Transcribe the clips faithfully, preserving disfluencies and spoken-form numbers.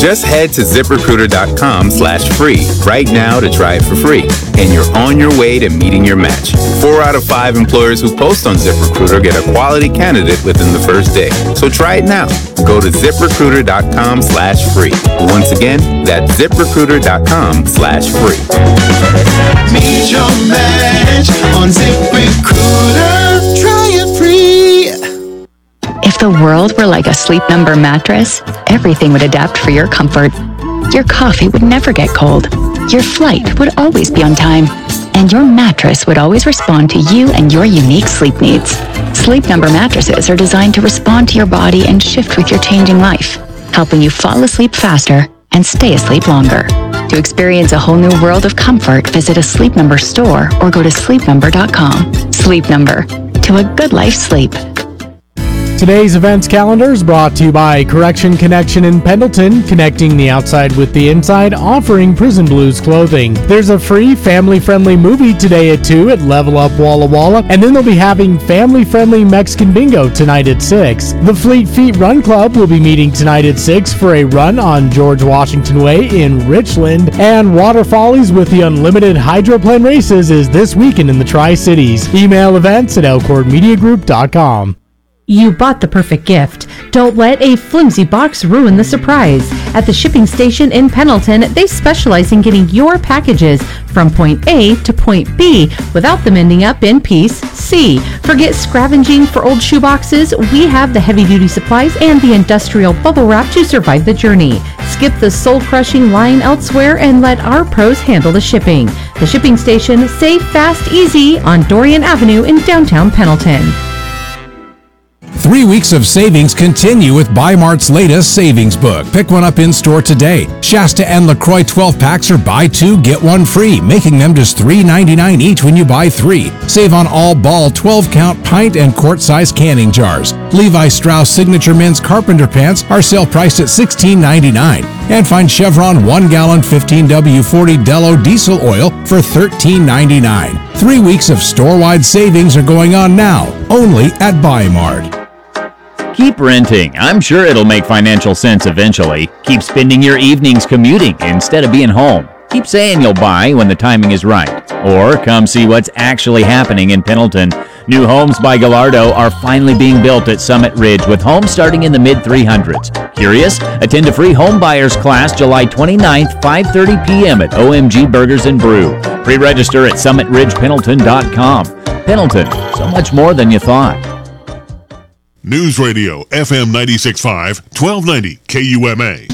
Just head to ZipRecruiter.com slash free right now to try it for free. And you're on your way to meeting your match. Four out of five employers who post on ZipRecruiter get a quality candidate within the first day. So try it now. Go to ZipRecruiter.com slash free. Once again, that's ZipRecruiter.com slash free. Meet your match on ZipRecruiter. Try it free. If the world were like a Sleep Number mattress, everything would adapt for your comfort. Your coffee would never get cold. Your flight would always be on time. And your mattress would always respond to you and your unique sleep needs. Sleep Number mattresses are designed to respond to your body and shift with your changing life, helping you fall asleep faster and stay asleep longer. To experience a whole new world of comfort, visit a Sleep Number store or go to sleep number dot com. Sleep Number. To a good life sleep. Today's events calendar is brought to you by Correction Connection in Pendleton, connecting the outside with the inside, offering Prison Blues clothing. There's a free family-friendly movie today at two at Level Up Walla Walla, and then they'll be having family-friendly Mexican bingo tonight at six. The Fleet Feet Run Club will be meeting tonight at six for a run on George Washington Way in Richland, and Water Follies with the Unlimited Hydroplane Races is this weekend in the Tri-Cities. Email events at elcord media group dot com. You bought the perfect gift. Don't let a flimsy box ruin the surprise. At the shipping station in Pendleton, they specialize in getting your packages from point A to point B without them ending up in piece C. Forget scavenging for old shoeboxes. We have the heavy-duty supplies and the industrial bubble wrap to survive the journey. Skip the soul-crushing line elsewhere and let our pros handle the shipping. The shipping station, safe, fast, easy on Dorian Avenue in downtown Pendleton. Three weeks of savings continue with Bi-Mart's latest savings book. Pick one up in-store today. Shasta and LaCroix twelve-packs are buy two, get one free, making them just three ninety-nine each when you buy three. Save on all Ball twelve-count pint and quart-size canning jars. Levi Strauss Signature Men's Carpenter Pants are sale priced at sixteen ninety-nine. And find Chevron one-gallon fifteen W forty Dello diesel oil for thirteen ninety-nine. Three weeks of store-wide savings are going on now, only at Bi-Mart. Keep renting. I'm sure it'll make financial sense eventually. Keep spending your evenings commuting instead of being home. Keep saying you'll buy when the timing is right. Or come see what's actually happening in Pendleton. New homes by Gallardo are finally being built at Summit Ridge with homes starting in the mid three hundreds. Curious? Attend a free home buyers class July twenty-ninth, five thirty p.m. at O M G Burgers and Brew. Pre-register at summit ridge pendleton dot com. Pendleton, so much more than you thought. News Radio, F M ninety-six point five, twelve ninety K U M A.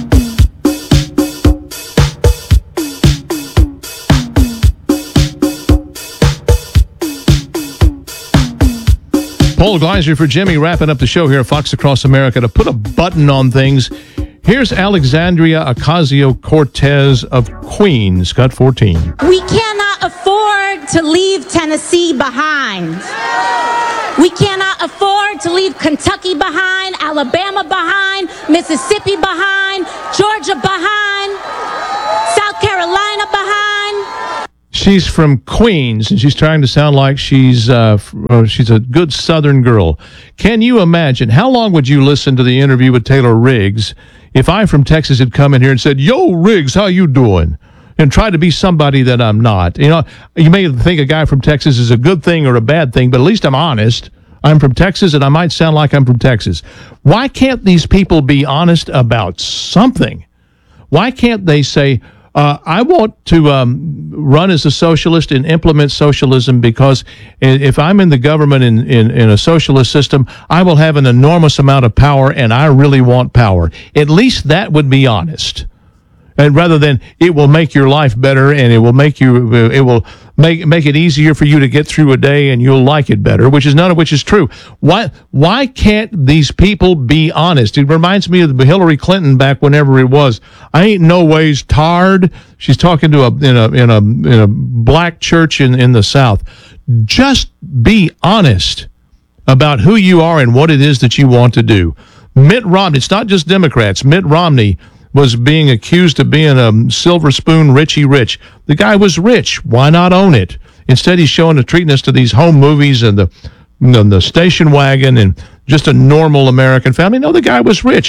Paul Gleiser for Jimmy, wrapping up the show here at Fox Across America. To put a button on things, here's Alexandria Ocasio-Cortez of Queens, cut fourteen. We cannot afford to leave Tennessee behind. We cannot afford to leave Kentucky behind, Alabama behind, Mississippi behind, Georgia behind, South Carolina behind. She's from Queens, and she's trying to sound like she's uh, she's a good Southern girl. Can you imagine, how long would you listen to the interview with Taylor Riggs if I from Texas had come in here and said, "Yo, Riggs, how you doing?" and try to be somebody that I'm not. You know, you may think a guy from Texas is a good thing or a bad thing, but at least I'm honest. I'm from Texas, and I might sound like I'm from Texas. Why can't these people be honest about something? Why can't they say, uh, I want to um, run as a socialist and implement socialism because if I'm in the government in, in, in a socialist system, I will have an enormous amount of power, and I really want power. At least that would be honest. And rather than it will make your life better and it will make you, it will make make it easier for you to get through a day and you'll like it better, which is none of which is true. Why why can't these people be honest? It reminds me of Hillary Clinton back whenever it was. I ain't no ways tired. She's talking to a in a in a in a black church in in the South. Just be honest about who you are and what it is that you want to do. Mitt Romney. It's not just Democrats. Mitt Romney was being accused of being a silver spoon Richie Rich. The guy was rich. Why not own it? Instead, he's showing the treating us to these home movies and the, and the station wagon and just a normal American family. No, the guy was rich.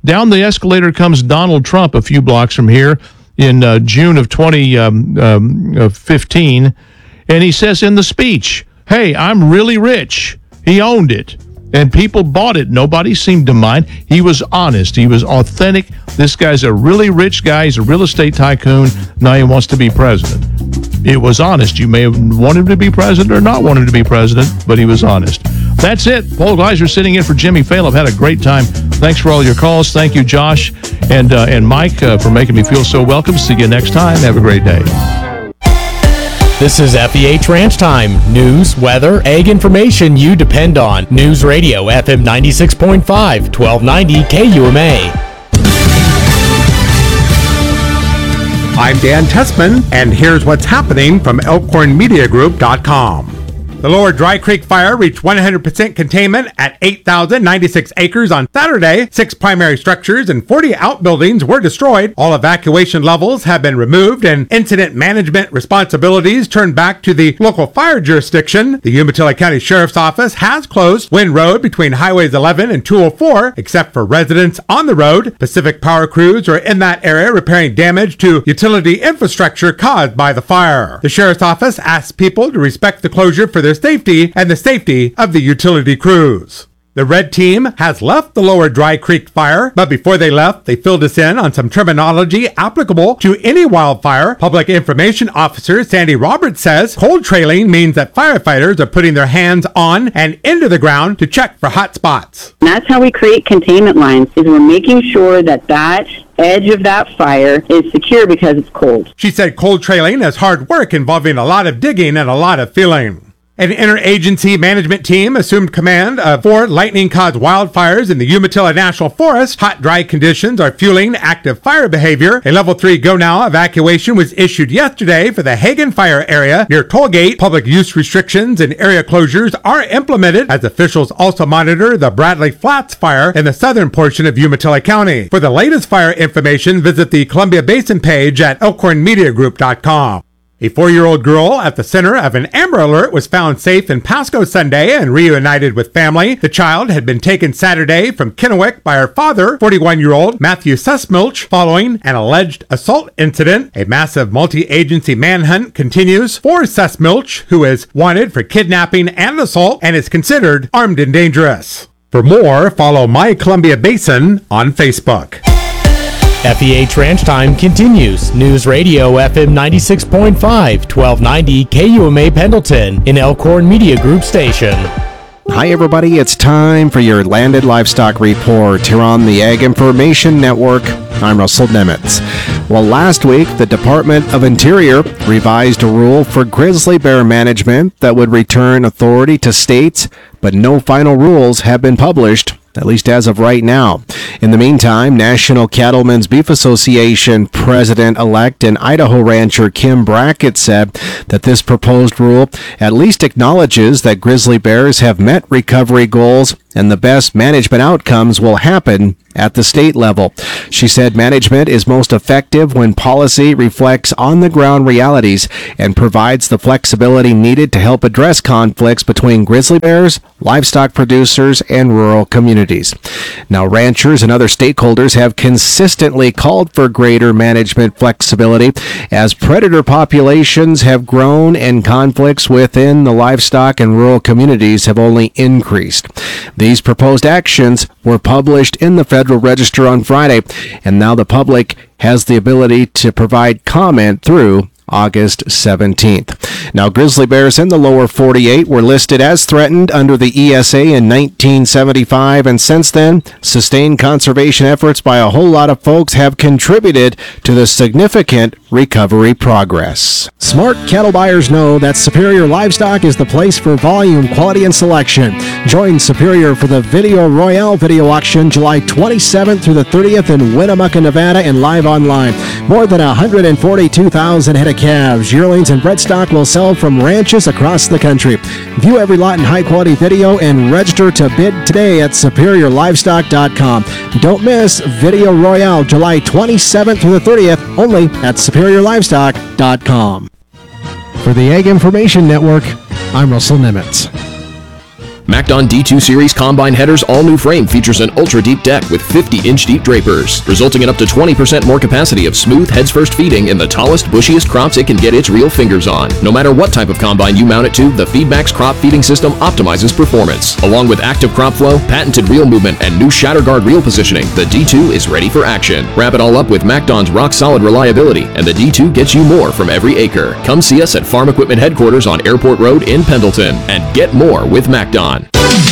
Down the escalator comes Donald Trump a few blocks from here in uh, June of twenty fifteen, and he says in the speech, hey, I'm really rich. He owned it, and people bought it. Nobody seemed to mind. He was honest. He was authentic. This guy's a really rich guy. He's a real estate tycoon. Now he wants to be president. It was honest. You may have wanted him to be president or not want him to be president, but he was honest. That's it. Paul Gleiser sitting in for Jimmy Fail. I've had a great time. Thanks for all your calls. Thank you, Josh and uh, and Mike, uh, for making me feel so welcome. See you next time. Have a great day. This is F E H Ranch Time. News, weather, ag information you depend on. News Radio, F M ninety-six point five, twelve ninety K U M A. I'm Dan Tessman, and here's what's happening from elkhorn media group dot com. The Lower Dry Creek fire reached one hundred percent containment at eight thousand ninety-six acres on Saturday. Six primary structures and forty outbuildings were destroyed. All evacuation levels have been removed and incident management responsibilities turned back to the local fire jurisdiction. The Umatilla County Sheriff's Office has closed Wind Road between Highways eleven and two oh four, except for residents on the road. Pacific Power crews are in that area repairing damage to utility infrastructure caused by the fire. The Sheriff's Office asks people to respect the closure for their safety and the safety of the utility crews. The red team has left the Lower Dry Creek fire, but before they left, they filled us in on some terminology applicable to any wildfire. Public Information Officer Sandy Roberts says cold trailing means that firefighters are putting their hands on and into the ground to check for hot spots. And that's how we create containment lines, is we're making sure that that edge of that fire is secure because it's cold. She said cold trailing is hard work involving a lot of digging and a lot of feeling. An interagency management team assumed command of four lightning-caused wildfires in the Umatilla National Forest. Hot, dry conditions are fueling active fire behavior. A level three go-now evacuation was issued yesterday for the Hagen Fire area near Tollgate. Public use restrictions and area closures are implemented as officials also monitor the Bradley Flats fire in the southern portion of Umatilla County. For the latest fire information, visit the Columbia Basin page at elkhorn media group dot com. A four-year-old girl at the center of an Amber Alert was found safe in Pasco Sunday and reunited with family. The child had been taken Saturday from Kennewick by her father, forty-one-year-old Matthew Sussmilch, following an alleged assault incident. A massive multi-agency manhunt continues for Sussmilch, who is wanted for kidnapping and assault and is considered armed and dangerous. For more, follow My Columbia Basin on Facebook. F E H Ranch Time continues. News Radio F M ninety-six point five, twelve ninety K U M A Pendleton, an Elkhorn Media Group station. Hi everybody, it's time for your Landed Livestock Report here on the Ag Information Network. I'm Russell Nemitz. Well, last week, the Department of Interior revised a rule for grizzly bear management that would return authority to states, but no final rules have been published, at least as of right now. In the meantime, National Cattlemen's Beef Association President-elect and Idaho rancher Kim Brackett said that this proposed rule at least acknowledges that grizzly bears have met recovery goals and the best management outcomes will happen at the state level. She said management is most effective when policy reflects on-the-ground realities and provides the flexibility needed to help address conflicts between grizzly bears, livestock producers, and rural communities. Now, ranchers and other stakeholders have consistently called for greater management flexibility as predator populations have grown and conflicts within the livestock and rural communities have only increased. These proposed actions were published in the Federal Register on Friday, and now the public has the ability to provide comment through August seventeenth. Now, grizzly bears in the lower forty-eight were listed as threatened under the E S A in nineteen seventy-five, and since then, sustained conservation efforts by a whole lot of folks have contributed to the significant recovery progress. Smart cattle buyers know that Superior Livestock is the place for volume, quality, and selection. Join Superior for the Video Royale Video Auction July twenty-seventh through the thirtieth in Winnemucca, Nevada, and live online. More than one hundred forty-two thousand head of calves, yearlings, and bred stock will sell from ranches across the country. View every lot in high-quality video and register to bid today at superior livestock dot com. Don't miss Video Royale July twenty-seventh through the thirtieth, only at superior livestock dot com. For the Ag Information Network, I'm Russell Nemitz. MacDon D two Series Combine Header's all-new frame features an ultra-deep deck with fifty inch deep drapers, resulting in up to twenty percent more capacity of smooth heads-first feeding in the tallest, bushiest crops it can get its real fingers on. No matter what type of combine you mount it to, the FeedMax crop feeding system optimizes performance. Along with active crop flow, patented reel movement, and new shatter guard reel positioning, the D two is ready for action. Wrap it all up with MacDon's rock-solid reliability, and the D two gets you more from every acre. Come see us at Farm Equipment Headquarters on Airport Road in Pendleton and get more with MacDon.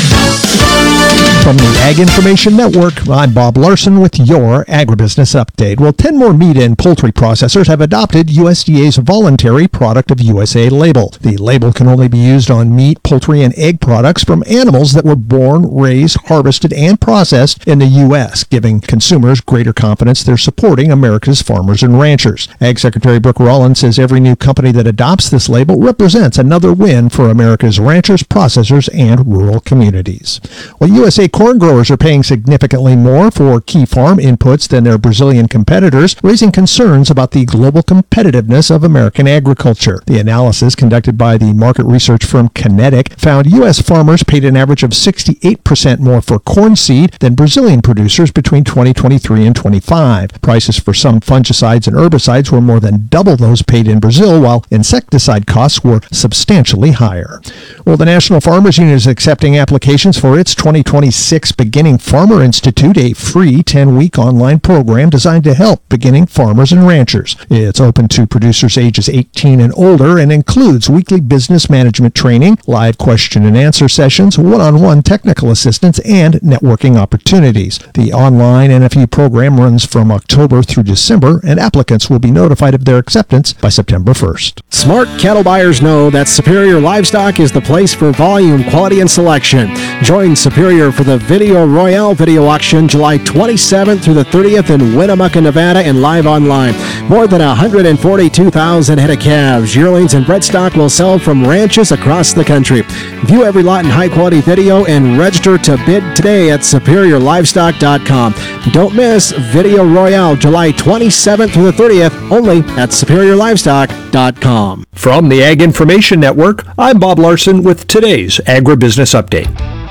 From the Ag Information Network, I'm Bob Larson with your Agribusiness Update. Well, ten more meat and poultry processors have adopted U S D A's voluntary Product of U S A label. The label can only be used on meat, poultry, and egg products from animals that were born, raised, harvested, and processed in the U S, giving consumers greater confidence they're supporting America's farmers and ranchers. Ag Secretary Brooke Rollins says every new company that adopts this label represents another win for America's ranchers, processors, and rural communities. Well, U S A corn growers are paying significantly more for key farm inputs than their Brazilian competitors, raising concerns about the global competitiveness of American agriculture. The analysis conducted by the market research firm Kinetic found U S farmers paid an average of sixty-eight percent more for corn seed than Brazilian producers between twenty twenty-three and twenty-five. Prices for some fungicides and herbicides were more than double those paid in Brazil, while insecticide costs were substantially higher. Well, the National Farmers Union is accepting applications for its twenty twenty-six Beginning Farmer Institute, a free ten-week online program designed to help beginning farmers and ranchers. It's open to producers ages eighteen and older and includes weekly business management training, live question and answer sessions, one-on-one technical assistance, and networking opportunities. The online N F U program runs from October through December, and applicants will be notified of their acceptance by September first. Smart cattle buyers know that Superior Livestock is the place for volume, quality, and selection. Join Superior for the Video Royale Video Auction July twenty-seventh through the thirtieth in Winnemucca, Nevada, and live online. More than one hundred forty-two thousand head of calves, yearlings, and bred stock will sell from ranches across the country. View every lot in high-quality video and register to bid today at superior livestock dot com. Don't miss Video Royale July twenty-seventh through the thirtieth, only at superior livestock dot com. From the Ag Information Network, I'm Bob Larson with today's Agribusiness Update.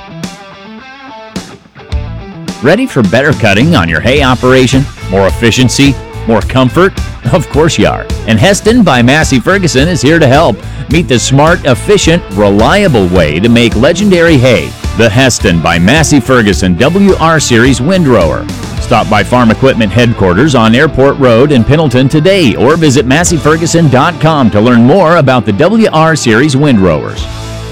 Ready for better cutting on your hay operation? More efficiency? More comfort? Of course you are. And Heston by Massey Ferguson is here to help. Meet the smart, efficient, reliable way to make legendary hay. The Heston by Massey Ferguson W R Series Windrower. Stop by Farm Equipment Headquarters on Airport Road in Pendleton today or visit massey ferguson dot com to learn more about the W R Series Windrowers.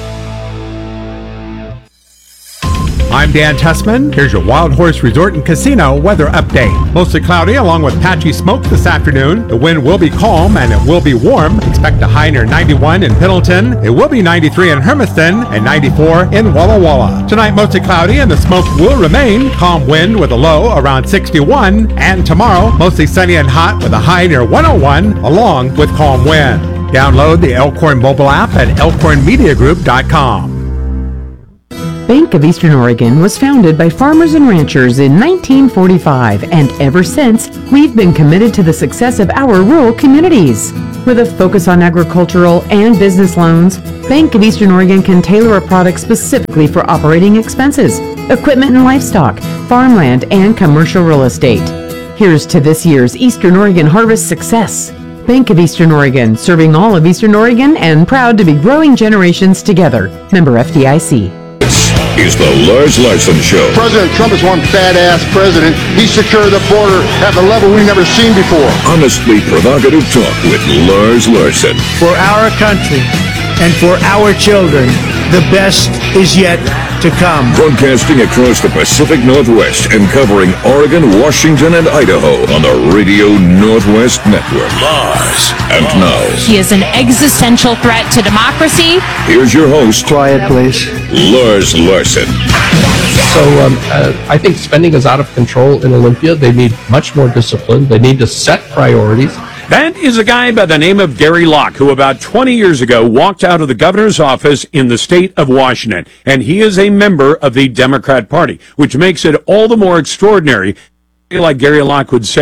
I'm Dan Tussman. Here's your Wild Horse Resort and Casino weather update. Mostly cloudy along with patchy smoke this afternoon. The wind will be calm and it will be warm. Expect a high near ninety-one in Pendleton. It will be ninety-three in Hermiston and ninety-four in Walla Walla. Tonight mostly cloudy and the smoke will remain. Calm wind with a low around sixty-one. And tomorrow mostly sunny and hot with a high near one oh one along with calm wind. Download the Elkhorn mobile app at elkhorn media group dot com. Bank of Eastern Oregon was founded by farmers and ranchers in nineteen forty-five, and ever since, we've been committed to the success of our rural communities. With a focus on agricultural and business loans, Bank of Eastern Oregon can tailor a product specifically for operating expenses, equipment and livestock, farmland, and commercial real estate. Here's to this year's Eastern Oregon harvest success. Bank of Eastern Oregon, serving all of Eastern Oregon and proud to be growing generations together. Member F D I C. Is the Lars Larson Show. President Trump is one badass president. He secured the border at a level we've never seen before. Honestly provocative talk with Lars Larson. For our country and for our children, the best is yet to come. Broadcasting across the Pacific Northwest and covering Oregon, Washington, and Idaho on the Radio Northwest Network. Lars. And now, he is an existential threat to democracy. Here's your host. Quiet, please. Lars Larson. So um, uh, I think spending is out of control in Olympia. They need much more discipline. They need to set priorities. That is a guy by the name of Gary Locke, who about twenty years ago walked out of the governor's office in the state of Washington. And he is a member of the Democrat Party, which makes it all the more extraordinary. Like Gary Locke would say,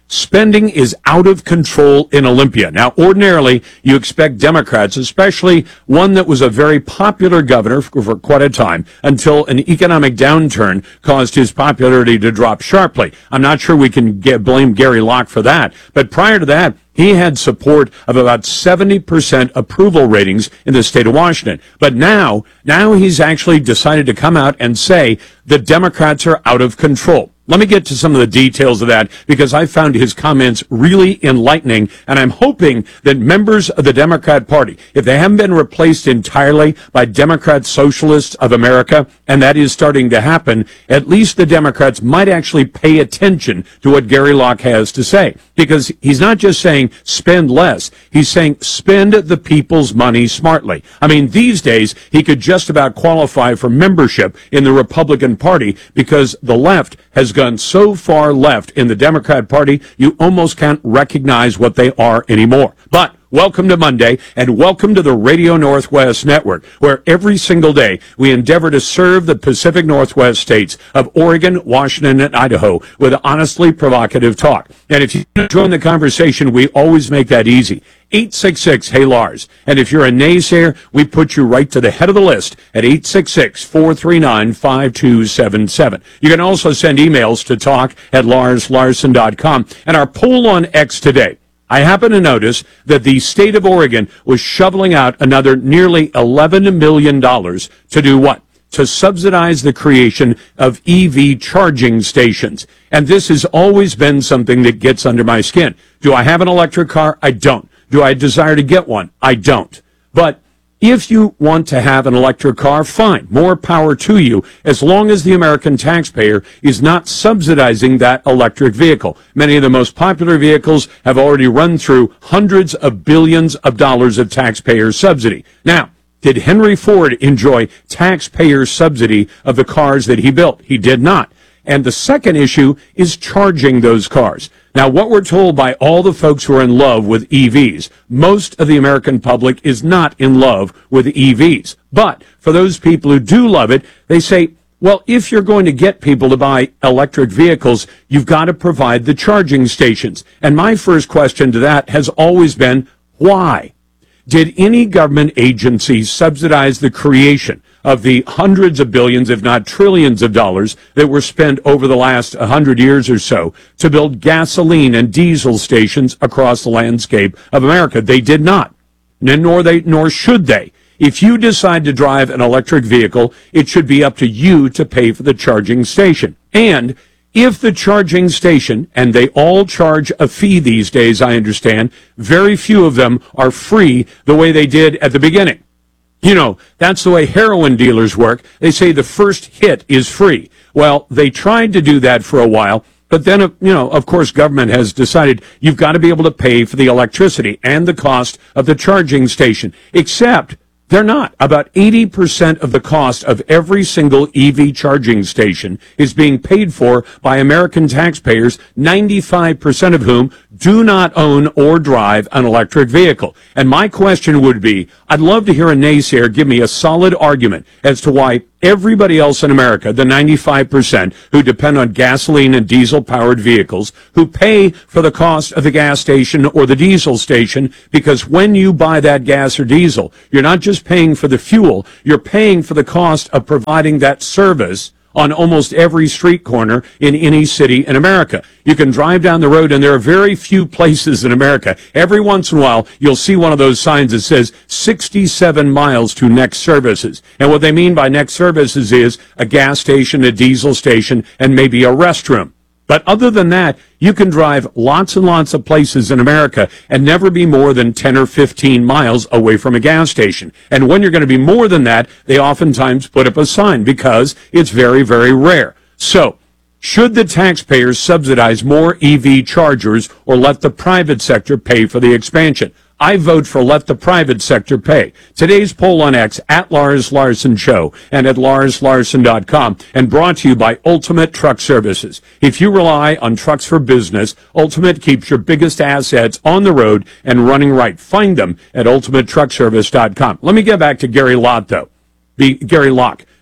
Spending is out of control in Olympia. Now, ordinarily, you expect Democrats, especially one that was a very popular governor for, for quite a time, until an economic downturn caused his popularity to drop sharply. I'm not sure we can get, blame Gary Locke for that, but prior to that, he had support of about seventy percent approval ratings in the state of Washington. But now, now he's actually decided to come out and say the Democrats are out of control. Let me get to some of the details of that, because I found his comments really enlightening, and I'm hoping that members of the Democrat Party, if they haven't been replaced entirely by Democrat Socialists of America, and that is starting to happen, at least the Democrats might actually pay attention to what Gary Locke has to say. Because he's not just saying spend less, he's saying spend the people's money smartly. I mean, these days, he could just about qualify for membership in the Republican Party, because the left has gone so far left in the Democrat Party, you almost can't recognize what they are anymore. But welcome to Monday, and welcome to the Radio Northwest Network, where every single day we endeavor to serve the Pacific Northwest states of Oregon, Washington, and Idaho with honestly provocative talk. And if you join the conversation, we always make that easy. eight six six, hey Lars. And if you're a naysayer, we put you right to the head of the list at eight six six, four three nine, five two seven seven. You can also send emails to talk at lars larson dot com. And our poll on X today, I happen to notice that the state of Oregon was shoveling out another nearly eleven million dollars to do what? To subsidize the creation of E V charging stations. And this has always been something that gets under my skin. Do I have an electric car? I don't. Do I desire to get one? I don't. But if you want to have an electric car, fine, more power to you, as long as the American taxpayer is not subsidizing that electric vehicle. Many of the most popular vehicles have already run through hundreds of billions of dollars of taxpayer subsidy. Now, did Henry Ford enjoy taxpayer subsidy of the cars that he built? He did not. And the second issue is charging those cars. Now, what we're told by all the folks who are in love with E Vs, most of the American public is not in love with E Vs. But for those people who do love it, they say, well, if you're going to get people to buy electric vehicles, you've got to provide the charging stations. And my first question to that has always been, why? Did any government agency subsidize the creation of the hundreds of billions, if not trillions of dollars that were spent over the last hundred years or so to build gasoline and diesel stations across the landscape of America? They did not, nor they, nor should they. If you decide to drive an electric vehicle, it should be up to you to pay for the charging station. And if the charging station, and they all charge a fee these days, I understand, very few of them are free the way they did at the beginning. You know, that's the way heroin dealers work. They say the first hit is free. Well, they tried to do that for a while, but then, you know, of course, government has decided you've got to be able to pay for the electricity and the cost of the charging station, except they're not. About eighty percent of the cost of every single E V charging station is being paid for by American taxpayers, ninety-five percent of whom do not own or drive an electric vehicle. And my question would be, I'd love to hear a naysayer give me a solid argument as to why everybody else in America, the ninety-five percent who depend on gasoline and diesel-powered vehicles, who pay for the cost of the gas station or the diesel station, because when you buy that gas or diesel, you're not just paying for the fuel, you're paying for the cost of providing that service on almost every street corner in any city in America. You can drive down the road, and there are very few places in America. Every once in a while, you'll see one of those signs that says sixty-seven miles to next services. And what they mean by next services is a gas station, a diesel station, and maybe a restroom. But other than that, you can drive lots and lots of places in America and never be more than ten or fifteen miles away from a gas station. And when you're going to be more than that, they oftentimes put up a sign because it's very, very rare. So, should the taxpayers subsidize more E V chargers or let the private sector pay for the expansion? I vote for let the private sector pay. Today's poll on X, at Lars Larson Show and at lars larson dot com, and brought to you by Ultimate Truck Services. If you rely on trucks for business, Ultimate keeps your biggest assets on the road and running right. Find them at ultimate truck service dot com. Let me get back to Gary Lott, though. Be, Gary Locke.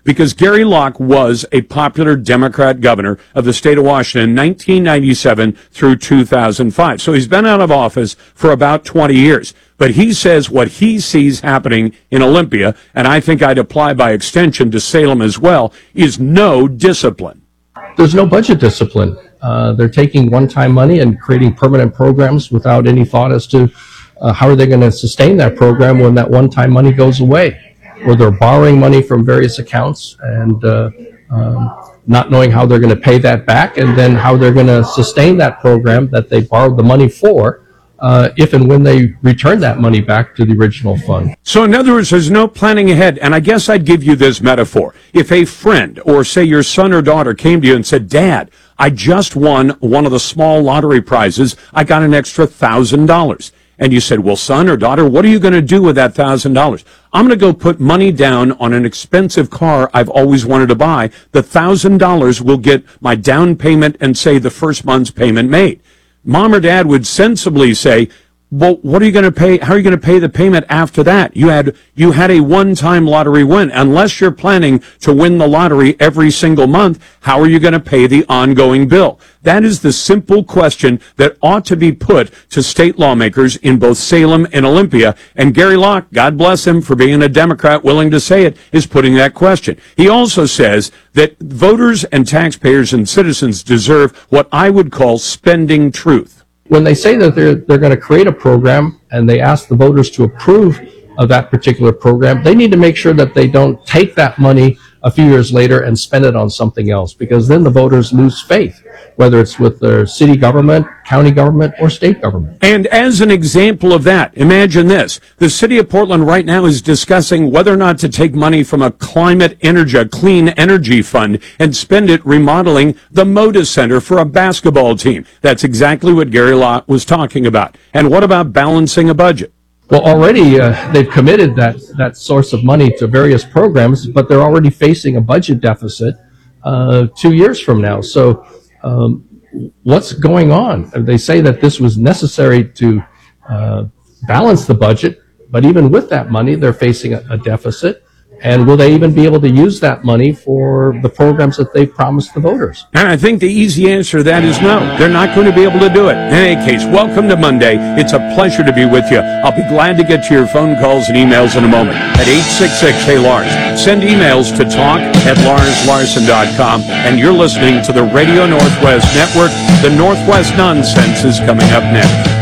because Gary Locke was a popular Democrat governor of the state of Washington in nineteen ninety-seven through two thousand five. So he's been out of office for about twenty years. But he says what he sees happening in Olympia, and I think I'd apply by extension to Salem as well, is no discipline. There's no budget discipline. Uh, they're taking one-time money and creating permanent programs without any thought as to uh, how are they going to sustain that program when that one-time money goes away, or they're borrowing money from various accounts and uh, um, not knowing how they're going to pay that back, and then how they're going to sustain that program that they borrowed the money for uh, if and when they return that money back to the original fund. So in other words, there's no planning ahead. And I guess I'd give you this metaphor. If a friend, or say your son or daughter, came to you and said, Dad, I just won one of the small lottery prizes. I got an extra thousand dollars. And you said, well, son or daughter, what are you going to do with that thousand dollars? I'm going to go put money down on an expensive car I've always wanted to buy. The thousand dollars will get my down payment and, say, the first month's payment made. Mom or dad would sensibly say, well, what are you going to pay? How are you going to pay the payment after that? You had, you had a one-time lottery win. Unless you're planning to win the lottery every single month, how are you going to pay the ongoing bill? That is the simple question that ought to be put to state lawmakers in both Salem and Olympia. And Gary Locke, God bless him for being a Democrat willing to say it, is putting that question. He also says that voters and taxpayers and citizens deserve what I would call spending truth. When they say that they're they're going to create a program and they ask the voters to approve of that particular program, they need to make sure that they don't take that money a few years later and spend it on something else, because then the voters lose faith, whether it's with their city government, county government, or state government. And as an example of that, imagine this. The city of Portland right now is discussing whether or not to take money from a climate energy, a clean energy fund, and spend it remodeling the Moda Center for a basketball team. That's exactly what Gary Locke was talking about. And what about balancing a budget? Well, already uh, they've committed that, that source of money to various programs, but they're already facing a budget deficit uh, two years from now. So um, what's going on? They say that this was necessary to uh, balance the budget, but even with that money, they're facing a, a deficit. And will they even be able to use that money for the programs that they've promised the voters? And I think the easy answer to that is no. They're not going to be able to do it. In any case, welcome to Monday. It's a pleasure to be with you. I'll be glad to get to your phone calls and emails in a moment at eight six six, hey Lars. Send emails to talk at lars larson dot com. And you're listening to the Radio Northwest Network. The Northwest Nonsense is coming up next.